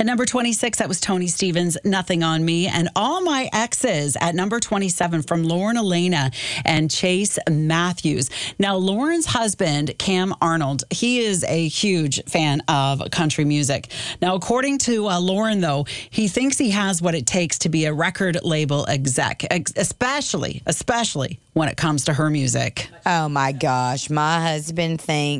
number 26, that was Tony Stevens, Nothing on Me. And All My Exes at number 27 from Lauren Elena and Chase Matthews. Now, Lauren's husband, Cam Arnold, he is a huge fan of country music. Now, according to Lauren, though, he thinks he has what it takes to be a record label exec, especially when it comes to her music. Oh, my gosh. My husband thinks